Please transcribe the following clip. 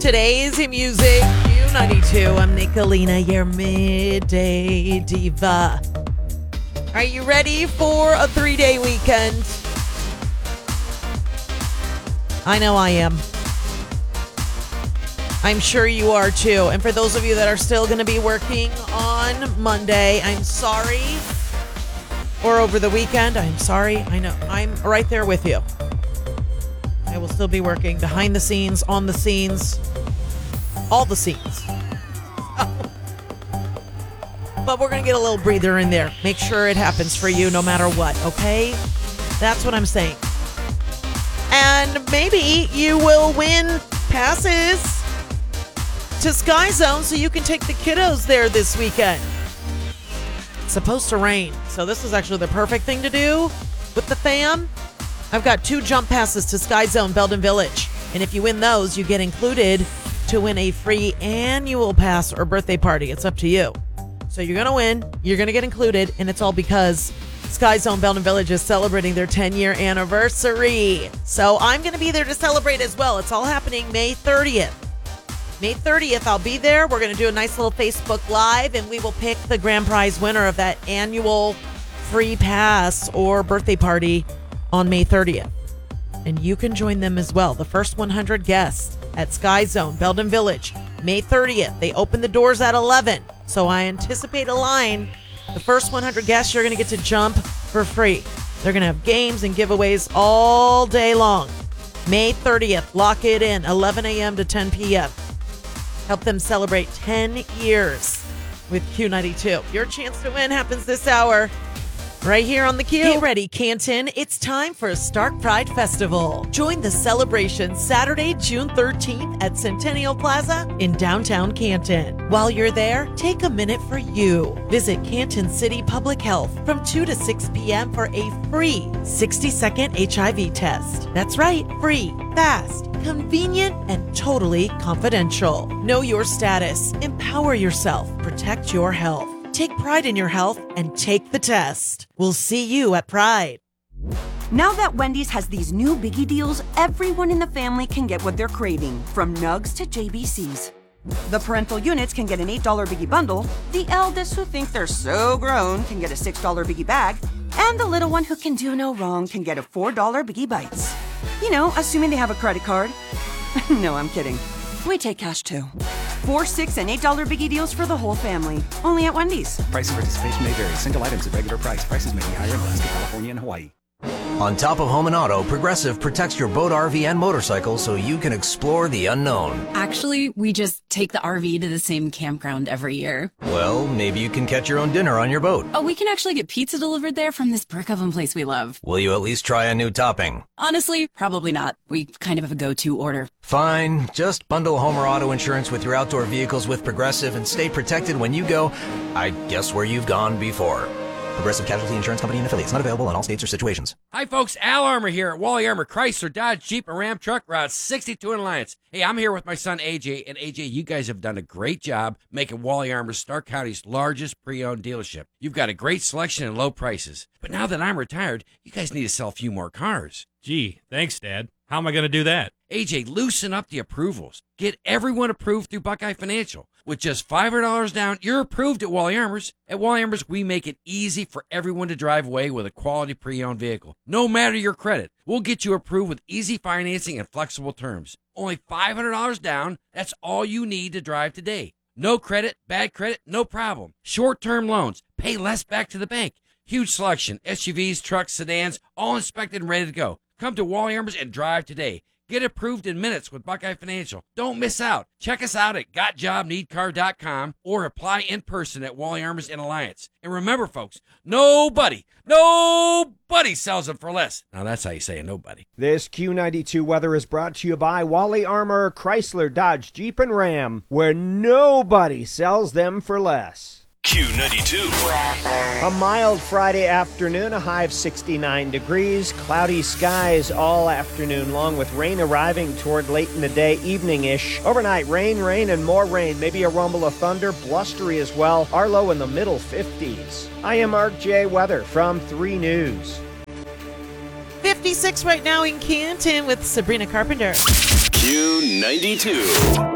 Today's music, Q92. I'm Nicolina, your midday diva. Are you ready for a 3-day weekend? I know I am. I'm sure you are too. And for those of you that are still going to be working on Monday, I'm sorry. Or over the weekend, I'm sorry. I know. I'm right there with you. I will still be working behind the scenes, on the scenes, all the scenes. But we're going to get a little breather in there. Make sure it happens for you no matter what, okay? That's what I'm saying. And maybe you will win passes to Sky Zone so you can take the kiddos there this weekend. It's supposed to rain, so this is actually the perfect thing to do with the fam. I've got 2 jump passes to Sky Zone, Belden Village. And if you win those, you get included to win a free annual pass or birthday party. It's up to you. So you're going to win, you're going to get included, and it's all because Sky Zone Belden Village is celebrating their 10-year anniversary. So I'm going to be there to celebrate as well. It's all happening May 30th. May 30th, I'll be there. We're going to do a nice little Facebook Live, and we will pick the grand prize winner of that annual free pass or birthday party on May 30th. And you can join them as well. The first 100 guests at Sky Zone, Belden Village, May 30th. They open the doors at 11. So I anticipate a line. The first 100 guests, you're going to get to jump for free. They're going to have games and giveaways all day long. May 30th, lock it in, 11 a.m. to 10 p.m. Help them celebrate 10 years with Q92. Your chance to win happens this hour. Right here on the Q. Get ready, Canton. It's time for Stark Pride Festival. Join the celebration Saturday, June 13th at Centennial Plaza in downtown Canton. While you're there, take a minute for you. Visit Canton City Public Health from 2 to 6 p.m. for a free 60-second HIV test. That's right, free, fast, convenient, and totally confidential. Know your status. Empower yourself. Protect your health. Take pride in your health and take the test. We'll see you at Pride. Now that Wendy's has these new biggie deals, everyone in the family can get what they're craving, from nugs to JBCs. The parental units can get an $8 biggie bundle, the eldest who think they're so grown can get a $6 biggie bag, and the little one who can do no wrong can get a $4 biggie bites. You know, assuming they have a credit card. No, I'm kidding. We take cash too. $4, $6, and $8 biggie deals for the whole family. Only at Wendy's. Price and participation may vary. Single items at regular price. Prices may be higher in Alaska, California, and Hawaii. On top of home and auto, Progressive protects your boat, RV, and motorcycle so you can explore the unknown. Actually, we just take the RV to the same campground every year. Well, maybe you can catch your own dinner on your boat. Oh, we can actually get pizza delivered there from this brick oven place we love. Will you at least try a new topping? Honestly, probably not. We kind of have a go-to order. Fine. Just bundle home or auto insurance with your outdoor vehicles with Progressive and stay protected when you go, I guess, where you've gone before. Progressive Casualty Insurance Company and affiliates. Not available in all states or situations. Hi, folks. Al Armour here at Wally Armour Chrysler, Dodge, Jeep, and Ram Truck Route 62 in Alliance. Hey, I'm here with my son, AJ. And AJ, you guys have done a great job making Wally Armour Stark County's largest pre-owned dealership. You've got a great selection and low prices. But now that I'm retired, you guys need to sell a few more cars. Gee, thanks, Dad. How am I going to do that? AJ, loosen up the approvals. Get everyone approved through Buckeye Financial. With just $500 down, you're approved at Wally Armour's. At Wally Armour's, we make it easy for everyone to drive away with a quality pre-owned vehicle. No matter your credit, we'll get you approved with easy financing and flexible terms. Only $500 down, that's all you need to drive today. No credit, bad credit, no problem. Short-term loans, pay less back to the bank. Huge selection, SUVs, trucks, sedans, all inspected and ready to go. Come to Wally Armour's and drive today. Get approved in minutes with Buckeye Financial. Don't miss out. Check us out at gotjobneedcar.com or apply in person at Wally Armour's in Alliance. And remember, folks, nobody sells them for less. Now, that's how you say nobody. This Q92 weather is brought to you by Wally Armour, Chrysler, Dodge, Jeep, and Ram, where nobody sells them for less. Q92. A mild Friday afternoon, a high of 69 degrees, cloudy skies all afternoon long with rain arriving toward late in the day, evening-ish. Overnight, rain, and more rain, maybe a rumble of thunder, blustery as well. Our low in the middle 50s. I am Mark J. Weather from 3 News. 56 right now in Canton with Sabrina Carpenter. Q92.